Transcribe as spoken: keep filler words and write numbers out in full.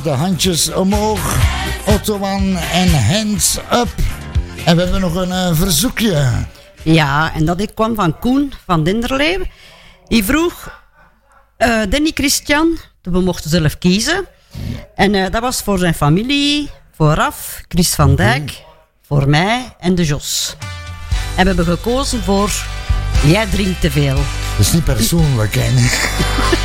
de handjes omhoog. Ottoman en hands up. En we hebben nog een uh, verzoekje. Ja, en dat kwam van Koen van Dinderleeuw. Die vroeg uh, Danny Christian, we mochten zelf kiezen. En uh, dat was voor zijn familie, vooraf, Chris van Dijk, voor mij en de Jos. En we hebben gekozen voor Jij drinkt te veel. Dat is niet persoonlijk, hè?